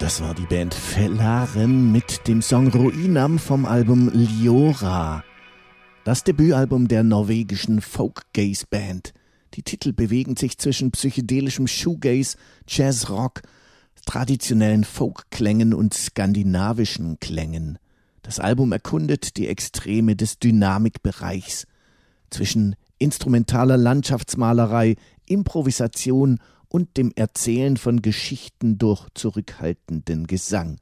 Das war die Band Fellaren mit dem Song Ruinam vom Album Liora. Das Debütalbum der norwegischen Folk-Gaze-Band. Die Titel bewegen sich zwischen psychedelischem Shoegaze, Jazzrock, traditionellen Folk-Klängen und skandinavischen Klängen. Das Album erkundet die Extreme des Dynamikbereichs zwischen instrumentaler Landschaftsmalerei, Improvisation und dem Erzählen von Geschichten durch zurückhaltenden Gesang.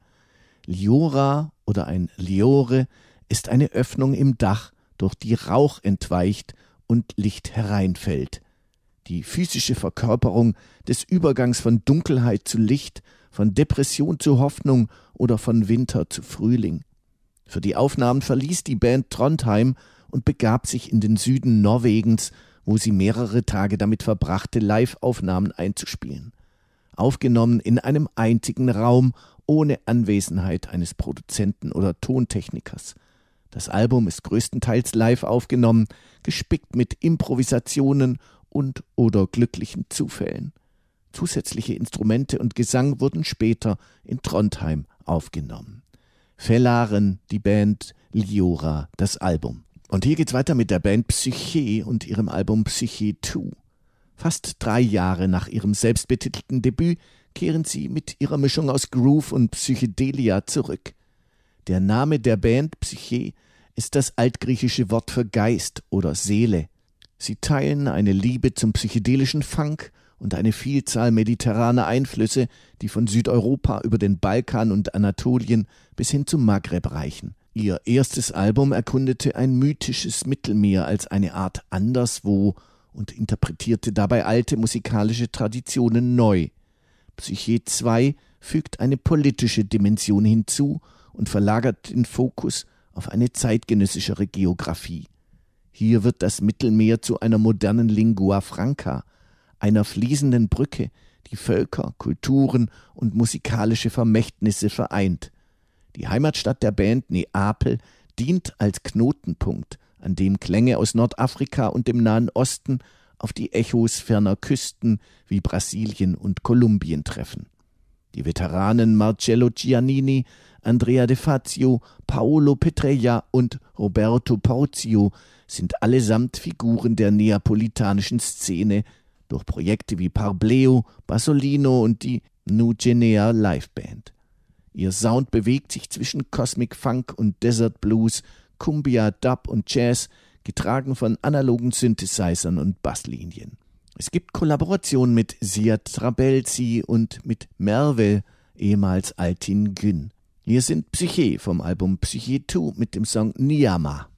Liora oder ein Liore ist eine Öffnung im Dach, durch die Rauch entweicht und Licht hereinfällt. Die physische Verkörperung des Übergangs von Dunkelheit zu Licht, von Depression zu Hoffnung oder von Winter zu Frühling. Für die Aufnahmen verließ die Band Trondheim und begab sich in den Süden Norwegens, wo sie mehrere Tage damit verbrachte, Live-Aufnahmen einzuspielen. Aufgenommen in einem einzigen Raum, ohne Anwesenheit eines Produzenten oder Tontechnikers. Das Album ist größtenteils live aufgenommen, gespickt mit Improvisationen und oder glücklichen Zufällen. Zusätzliche Instrumente und Gesang wurden später in Trondheim aufgenommen. Fellaren, die Band, Liora, das Album. Und hier geht's weiter mit der Band Psyche und ihrem Album Psyche 2. Fast 3 Jahre nach ihrem selbstbetitelten Debüt kehren sie mit ihrer Mischung aus Groove und Psychedelia zurück. Der Name der Band Psyche ist das altgriechische Wort für Geist oder Seele. Sie teilen eine Liebe zum psychedelischen Funk und eine Vielzahl mediterraner Einflüsse, die von Südeuropa über den Balkan und Anatolien bis hin zum Maghreb reichen. Ihr erstes Album erkundete ein mythisches Mittelmeer als eine Art Anderswo und interpretierte dabei alte musikalische Traditionen neu. Psyche 2 fügt eine politische Dimension hinzu und verlagert den Fokus auf eine zeitgenössischere Geografie. Hier wird das Mittelmeer zu einer modernen Lingua Franca, einer fließenden Brücke, die Völker, Kulturen und musikalische Vermächtnisse vereint. Die Heimatstadt der Band, Neapel, dient als Knotenpunkt, an dem Klänge aus Nordafrika und dem Nahen Osten auf die Echos ferner Küsten wie Brasilien und Kolumbien treffen. Die Veteranen Marcello Giannini, Andrea De Fazio, Paolo Petreja und Roberto Porzio sind allesamt Figuren der neapolitanischen Szene durch Projekte wie Parbleo, Basolino und die Nugenea Liveband. Ihr Sound bewegt sich zwischen Cosmic Funk und Desert Blues, Cumbia, Dub und Jazz, getragen von analogen Synthesizern und Basslinien. Es gibt Kollaborationen mit Ziad Trabelsi und mit Merve, ehemals Altin Gün. Hier sind Psyche vom Album Psyche 2 mit dem Song Niyama.